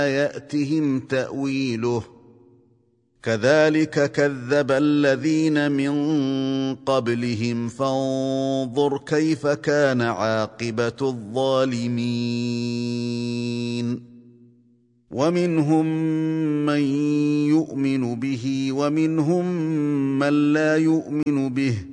يأتهم تأويله كذلك كذب الذين من قبلهم فانظر كيف كان عاقبة الظالمين ومنهم من يؤمن به ومنهم من لا يؤمن به